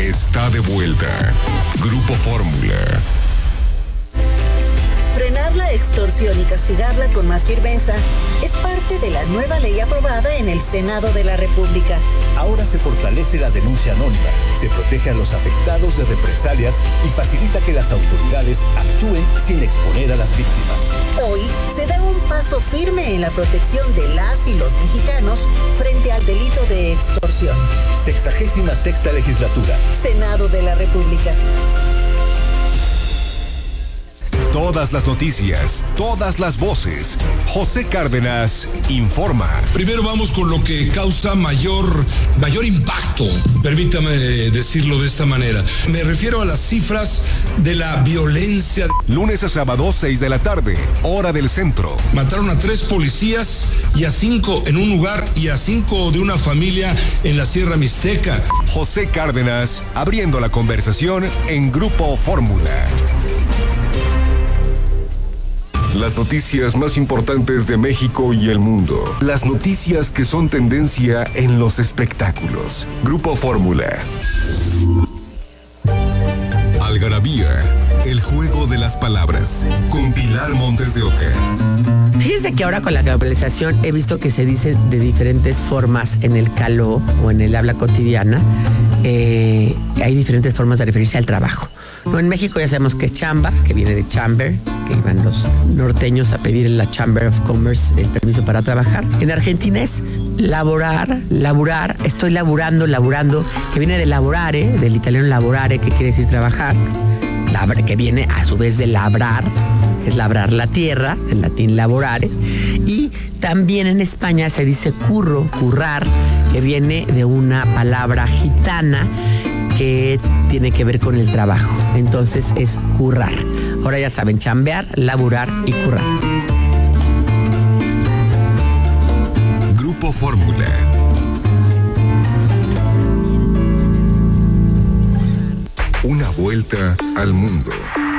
está de vuelta. Grupo Fórmula. Frenar la extorsión y castigarla con más firmeza es parte de la nueva ley aprobada en el Senado de la República. Ahora se fortalece la denuncia anónima, se protege a los afectados de represalias y facilita que las autoridades actúen sin exponer a las víctimas. Hoy se da un paso firme en la protección de las y los mexicanos frente al delito de extorsión. 66ª legislatura. Senado de la República. Todas las noticias, todas las voces. José Cárdenas informa. Primero vamos con lo que causa mayor impacto, permítame decirlo de esta manera. Me refiero a las cifras de la violencia. Lunes a sábado, 6 de la tarde, hora del centro. Mataron a 3 policías y a 5 en un lugar y a 5 de una familia en la Sierra Mixteca. José Cárdenas, abriendo la conversación en Grupo Fórmula. Las noticias más importantes de México y el mundo. Las noticias que son tendencia en los espectáculos. Grupo Fórmula. Algarabía, el juego de las palabras. Con Pilar Montes de Oca. Fíjense que ahora con la globalización he visto que se dice de diferentes formas en el caló o en el habla cotidiana. Hay diferentes formas de referirse al trabajo. No, en México ya sabemos que es chamba, que viene de chamber, que iban los norteños a pedir en la Chamber of Commerce el permiso para trabajar. En Argentina es laburar, estoy laburando, que viene de lavorare, del italiano lavorare, que quiere decir trabajar, que viene a su vez de labrar, que es labrar la tierra, del latín lavorare. Y también en España se dice currar, que viene de una palabra gitana que tiene que ver con el trabajo. Entonces es currar. Ahora ya saben, chambear, laburar y currar. Grupo Fórmula. Una vuelta al mundo.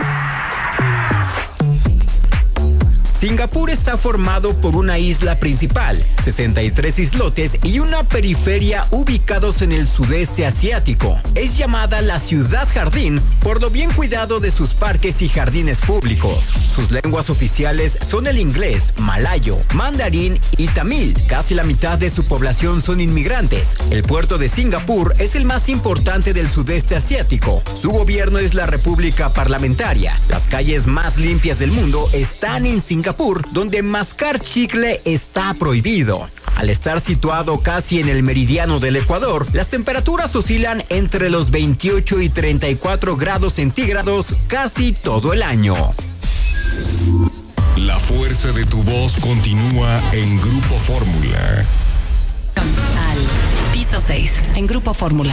Singapur está formado por una isla principal, 63 islotes y una periferia ubicados en el sudeste asiático. Es llamada la ciudad jardín por lo bien cuidado de sus parques y jardines públicos. Sus lenguas oficiales son el inglés, malayo, mandarín y tamil. Casi la mitad de su población son inmigrantes. El puerto de Singapur es el más importante del sudeste asiático. Su gobierno es la República Parlamentaria. Las calles más limpias del mundo están en Singapur, donde mascar chicle está prohibido. Al estar situado casi en el meridiano del Ecuador, las temperaturas oscilan entre los 28 y 34 grados centígrados casi todo el año. La fuerza de tu voz continúa en Grupo Fórmula. Al piso 6, en Grupo Fórmula.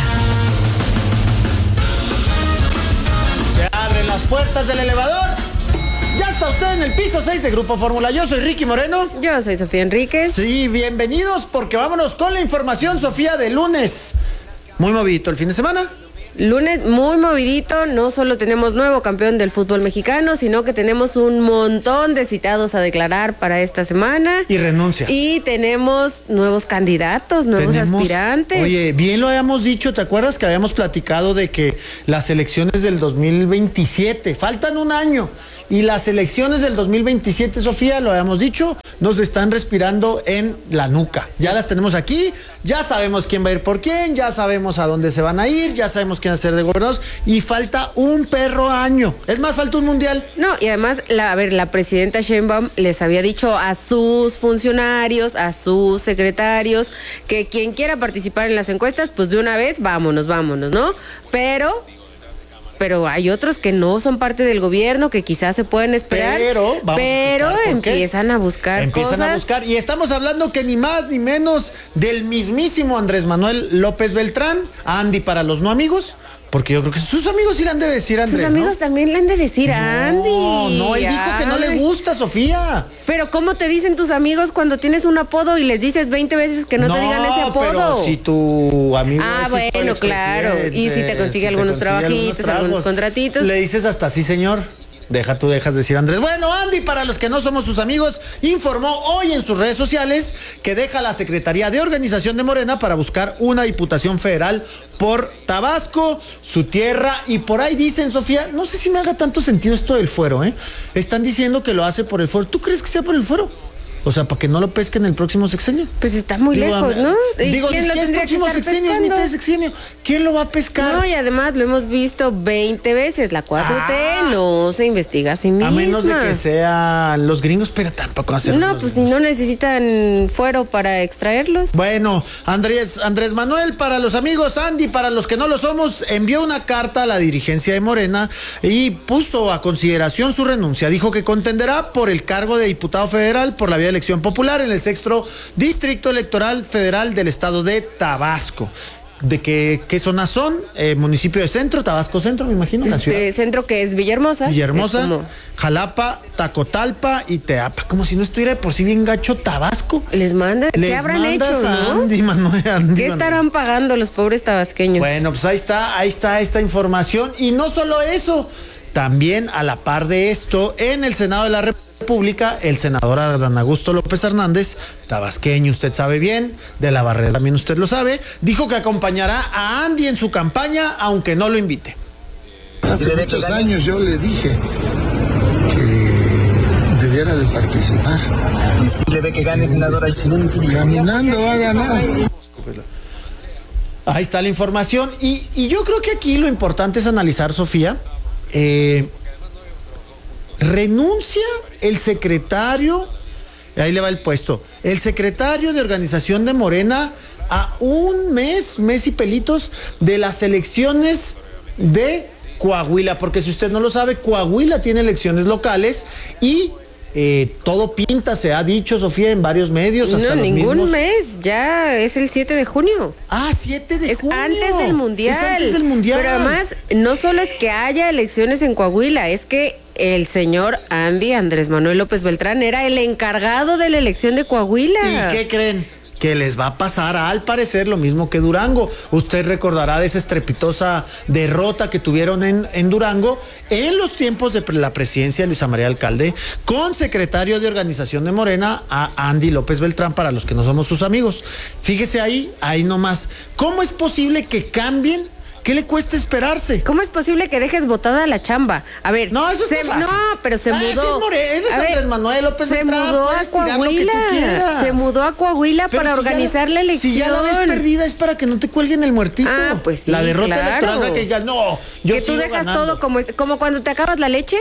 Se abren las puertas del elevador. Ya está usted en el piso 6 de Grupo Fórmula. Yo soy Ricky Moreno. Yo soy Sofía Enríquez. Sí, bienvenidos porque vámonos con la información, Sofía, de lunes. Muy movidito el fin de semana. Lunes muy movidito, no solo tenemos nuevo campeón del fútbol mexicano, sino que tenemos un montón de citados a declarar para esta semana. Y renuncia. Y tenemos nuevos candidatos, nuevos aspirantes. Oye, bien lo habíamos dicho, ¿te acuerdas que habíamos platicado de que las elecciones del 2027, faltan un año, y las elecciones del 2027, Sofía, lo habíamos dicho, nos están respirando en la nuca. Ya las tenemos aquí, ya sabemos quién va a ir por quién, ya sabemos a dónde se van a ir, ya sabemos quién va a ser de gobernadores, y falta un perro año. Es más, falta un mundial. No, y además, la presidenta Sheinbaum les había dicho a sus funcionarios, a sus secretarios, que quien quiera participar en las encuestas, pues de una vez, vámonos, ¿no? Pero hay otros que no son parte del gobierno, que quizás se pueden esperar, pero empiezan a buscar cosas. Y estamos hablando que ni más ni menos del mismísimo Andrés Manuel López Beltrán, Andy para los no amigos, porque yo creo que sus amigos sí le han de decir a Andrés, sus amigos, ¿no? También le han de decir a Andy. No, él dijo que no le gusta, Sofía. Pero ¿cómo te dicen tus amigos cuando tienes un apodo y les dices 20 veces que no te digan ese apodo? Pero si tu amigo bueno, claro. Y si te consigue algunos trabajitos, algunos contratitos. Le dices hasta sí, señor. dejas de decir Andrés. Bueno, Andy, para los que no somos sus amigos, informó hoy en sus redes sociales que deja la Secretaría de Organización de Morena para buscar una diputación federal por Tabasco, su tierra, y por ahí dicen, Sofía, no sé si me haga tanto sentido esto del fuero, Están diciendo que lo hace por el fuero. ¿Tú crees que sea por el fuero? O sea, para que no lo pesquen el próximo sexenio. Pues está muy lejos, ¿no? Digo, ¿quién lo tendría que estar pescando? Ni de sexenio. ¿Quién lo va a pescar? No, y además lo hemos visto 20 veces. La 4T no se investiga a sí misma. A menos de que sean los gringos, pero tampoco hacen. No, pues ni no necesitan fuero para extraerlos. Bueno, Andrés Manuel, para los amigos, Andy, para los que no lo somos, envió una carta a la dirigencia de Morena y puso a consideración su renuncia. Dijo que contenderá por el cargo de diputado federal por la vía de elección popular en el 6º Distrito Electoral Federal del estado de Tabasco. ¿De qué zonas son? Municipio de Centro, Tabasco Centro, me imagino. La ciudad. Centro, que es Villahermosa. Jalapa, Tacotalpa y Teapa. Como si no estuviera de por sí bien gacho Tabasco. Les manda, ¿qué habrán hecho, no? Andy Manuel, ¿Qué estarán pagando los pobres tabasqueños? Bueno, pues ahí está esta información. Y no solo eso, también a la par de esto, en el Senado de la República, el senador Adán Augusto López Hernández, tabasqueño, usted sabe bien, de la Barrera también usted lo sabe, dijo que acompañará a Andy en su campaña, aunque no lo invite. Hace muchos años yo le dije que debiera de participar. ¿Y si le ve que gane, senadora? Caminando va a ganar. Ahí está la información. Y yo creo que aquí lo importante es analizar, Sofía. Renuncia el secretario, ahí le va el puesto, el secretario de organización de Morena a un mes y pelitos de las elecciones de Coahuila, porque si usted no lo sabe, Coahuila tiene elecciones locales y todo pinta, se ha dicho, Sofía, en varios medios. Hasta no, ningún mismos... mes, ya es el 7 de junio. Ah, 7 de junio. Antes del Mundial. Es antes del Mundial. Pero además, no solo es que haya elecciones en Coahuila, es que el señor Andrés Manuel López Beltrán era el encargado de la elección de Coahuila. ¿Y qué creen? Que les va a pasar, al parecer, lo mismo que Durango. Usted recordará de esa estrepitosa derrota que tuvieron en Durango en los tiempos de la presidencia de Luisa María Alcalde, con secretario de organización de Morena a Andy López Beltrán, para los que no somos sus amigos. Fíjese ahí nomás. ¿Cómo es posible que cambien? ¿Qué le cuesta esperarse? ¿Cómo es posible que dejes botada la chamba? A ver, no, eso es fácil. No, pero se mudó. Él es Andrés Manuel López Beltrán. Se mudó a Coahuila. Se mudó a Coahuila para organizar la elección. Si ya la ves perdida es para que no te cuelguen el muertito. Ah, pues sí, la derrota electoral, que ya no. Que tú dejas ganando todo como cuando te acabas la leche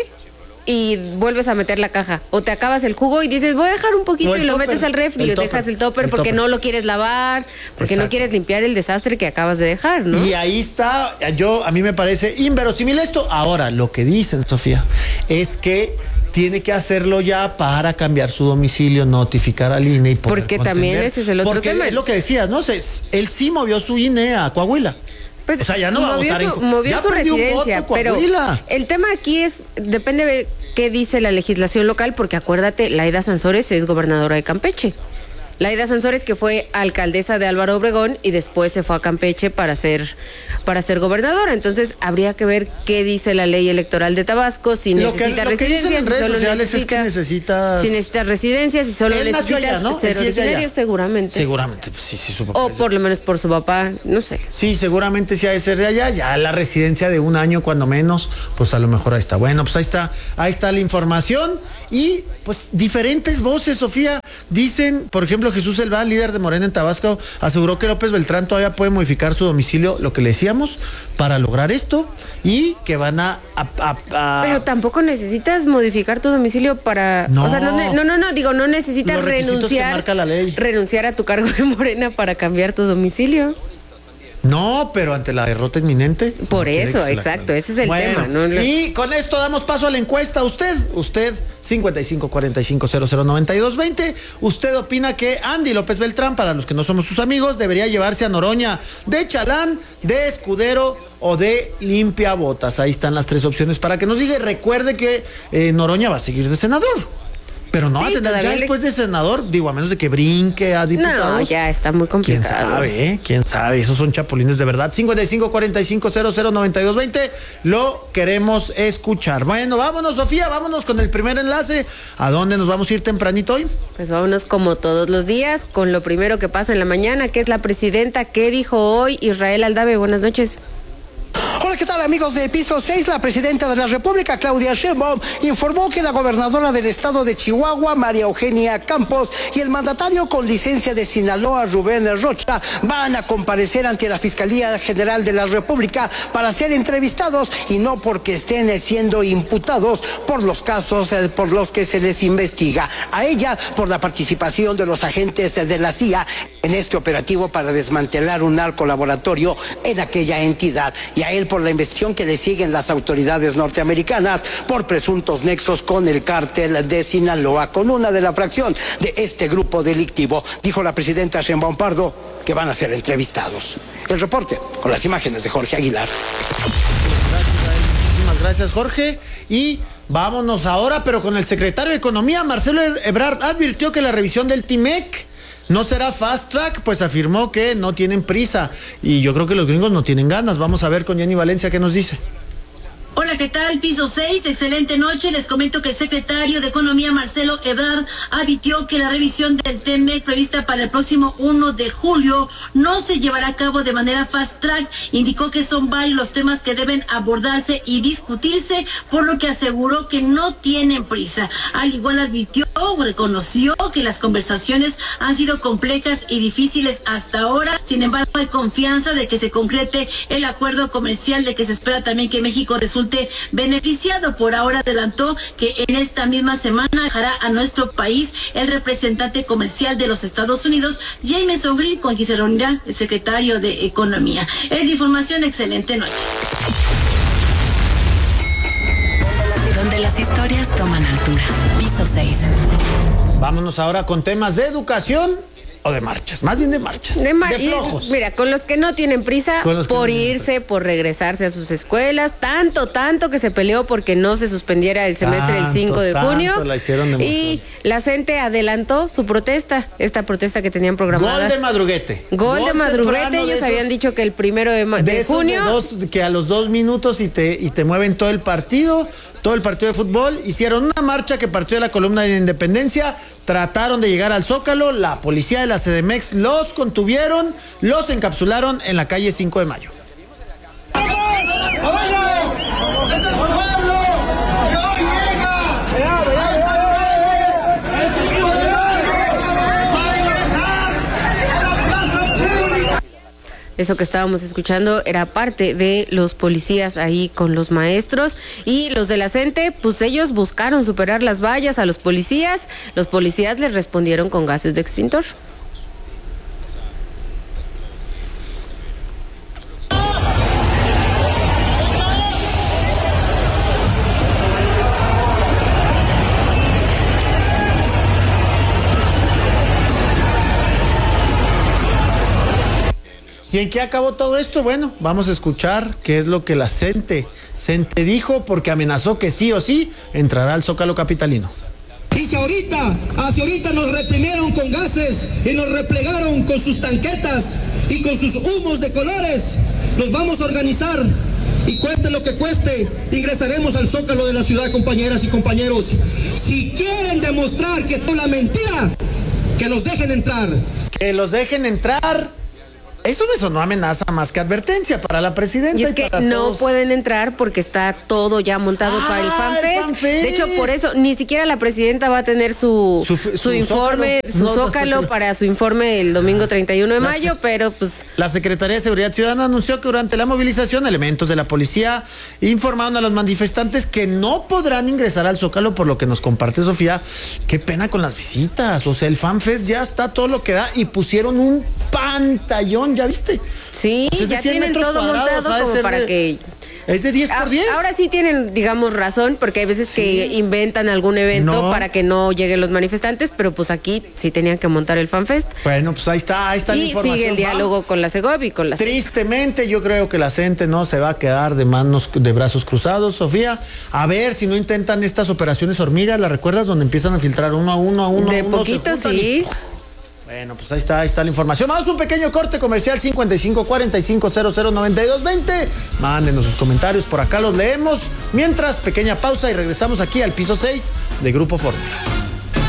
y vuelves a meter la caja, o te acabas el jugo y dices, voy a dejar un poquito y lo metes al refri, o dejas el topper porque no lo quieres lavar, porque no quieres limpiar el desastre que acabas de dejar, ¿no? Y ahí está, a mí me parece inverosímil esto. Ahora, lo que dicen, Sofía, es que tiene que hacerlo ya para cambiar su domicilio, notificar al INE y poder porque también ese es el otro tema. Porque es lo que decías, ¿no? Él sí movió su INE a Coahuila. Pues, o sea, ya no va a votar movió su residencia, pero el tema aquí depende de qué dice la legislación local, porque acuérdate, Laida Sansores es gobernadora de Campeche. Laida Sansores, que fue alcaldesa de Álvaro Obregón y después se fue a Campeche para ser gobernadora. Entonces habría que ver qué dice la ley electoral de Tabasco, si necesita residencia, si necesita residencia, si solo necesita ser originario, seguramente, pues sí, su papá. O por lo menos por su papá, no sé. Sí, seguramente sí ha de ser de allá, ya la residencia de un año cuando menos, pues a lo mejor ahí está. Bueno, pues ahí está la información y pues diferentes voces, Sofía, dicen, por ejemplo, Jesús Elván, líder de Morena en Tabasco, aseguró que López Beltrán todavía puede modificar su domicilio, lo que le decíamos, para lograr esto, y que van a... Pero tampoco necesitas modificar tu domicilio para... No. O sea, no necesitas renunciar a tu cargo de Morena para cambiar tu domicilio. No, pero ante la derrota inminente. Por eso, exacto, ese es el tema. ¿No? Y con esto damos paso a la encuesta. Usted, 5545009220. ¿Usted opina que Andy López Beltrán, para los que no somos sus amigos, debería llevarse a Noroña de chalán, de escudero o de limpiabotas? Ahí están las tres opciones para que nos diga. Recuerde que Noroña va a seguir de senador. Pero no, Sí, ya después de senador, digo, a menos de que brinque a diputados. No, ya está muy complicado. ¿Quién sabe? Esos son chapulines de verdad. 5545009220. Lo queremos escuchar. Bueno, vámonos, Sofía, vámonos con el primer enlace. ¿A dónde nos vamos a ir tempranito hoy? Pues vámonos como todos los días con lo primero que pasa en la mañana, que es la presidenta. ¿Qué dijo hoy Israel Aldave? Buenas noches. Hola, ¿qué tal, amigos de Piso 6? La presidenta de la República, Claudia Sheinbaum, informó que la gobernadora del estado de Chihuahua, María Eugenia Campos, y el mandatario con licencia de Sinaloa, Rubén Rocha, van a comparecer ante la Fiscalía General de la República para ser entrevistados y no porque estén siendo imputados por los casos por los que se les investiga. A ella por la participación de los agentes de la CIA en este operativo para desmantelar un narcolaboratorio en aquella entidad, y a él por la investigación que le siguen las autoridades norteamericanas por presuntos nexos con el cártel de Sinaloa, con una de la fracción de este grupo delictivo. Dijo la presidenta Sheinbaum Pardo que van a ser entrevistados. El reporte con las imágenes de Jorge Aguilar. Muchísimas gracias, Jorge. Y vámonos ahora, pero con el secretario de Economía, Marcelo Ebrard, advirtió que la revisión del TIMEC no será fast track, pues afirmó que no tienen prisa. Y yo creo que los gringos no tienen ganas. Vamos a ver con Jenny Valencia qué nos dice. Hola, ¿qué tal? Piso 6, excelente noche. Les comento que el secretario de Economía, Marcelo Ebrard, advirtió que la revisión del TEMEC prevista para el próximo 1 de julio no se llevará a cabo de manera fast track. Indicó que son varios los temas que deben abordarse y discutirse, por lo que aseguró que no tienen prisa. Al igual advirtió, reconoció que las conversaciones han sido complejas y difíciles hasta ahora. Sin embargo, hay confianza de que se concrete el acuerdo comercial, de que se espera también que México resulte beneficiado. Por ahora adelantó que en esta misma semana dejará a nuestro país el representante comercial de los Estados Unidos, James O'Grady, con quien se reunirá el secretario de Economía. Es de información, excelente noche. Donde las historias toman altura. Piso 6. Vámonos ahora con temas de educación. O de marchas, más bien de marchas. De flojos. Mira, con los que no tienen prisa por irse, por regresarse a sus escuelas, tanto que se peleó porque no se suspendiera el semestre el 5 de junio. La hicieron de y la CENTE adelantó su protesta, esta protesta que tenían programada. Gol de madruguete. Gol de madruguete, ellos habían dicho que el 1 de junio. Que a los 2 minutos y te mueven todo el partido de fútbol. Hicieron una marcha que partió de la columna de Independencia, trataron de llegar al Zócalo, la policía de la CDMX los contuvieron, los encapsularon en la calle 5 de Mayo. Eso que estábamos escuchando era parte de los policías ahí con los maestros, y los de la CENTE, pues ellos buscaron superar las vallas a los policías les respondieron con gases de extintor. ¿Y en qué acabó todo esto? Bueno, vamos a escuchar qué es lo que la CENTE dijo, porque amenazó que sí o sí entrará al Zócalo capitalino. Y si hacia ahorita nos reprimieron con gases y nos replegaron con sus tanquetas y con sus humos de colores, nos vamos a organizar y cueste lo que cueste, ingresaremos al Zócalo de la ciudad, compañeras y compañeros. Si quieren demostrar que es la mentira, que los dejen entrar. Que los dejen entrar. Eso me sonó amenaza más que advertencia para la presidenta. Y es que no pueden entrar porque está todo ya montado para el FanFest. De hecho, por eso ni siquiera la presidenta va a tener su informe, su zócalo para su informe el domingo 31 de mayo, pero pues... La Secretaría de Seguridad Ciudadana anunció que durante la movilización elementos de la policía informaron a los manifestantes que no podrán ingresar al Zócalo, por lo que nos comparte Sofía. Qué pena con las visitas. O sea, el FanFest ya está todo lo que da y pusieron un pantallón, ¿ya viste? Sí, ya tienen todo montado como para que Es de 10 por 10. Ahora sí tienen, digamos, razón, porque hay veces que inventan algún evento para que no lleguen los manifestantes, pero pues aquí sí tenían que montar el FanFest. Bueno, pues ahí está la información. Y sigue el diálogo con la Segov y con la Tristemente, yo creo que la gente no se va a quedar de brazos cruzados, Sofía. A ver si no intentan estas operaciones hormigas, ¿la recuerdas? Donde empiezan a filtrar uno a uno. De poquito, sí. Bueno, pues ahí está la información. Vamos a un pequeño corte comercial, 5545009220. Mándenos sus comentarios, por acá los leemos. Mientras, pequeña pausa y regresamos aquí al piso 6 de Grupo Fórmula.